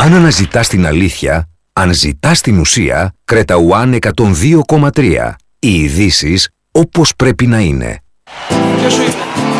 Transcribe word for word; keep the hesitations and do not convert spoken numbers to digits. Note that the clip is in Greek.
Αν αναζητάς την αλήθεια, αν ζητάς την ουσία, Creta One εκατόν δύο κόμμα τρία. Οι ειδήσεις όπως πρέπει να είναι. Ποιος σου είπε?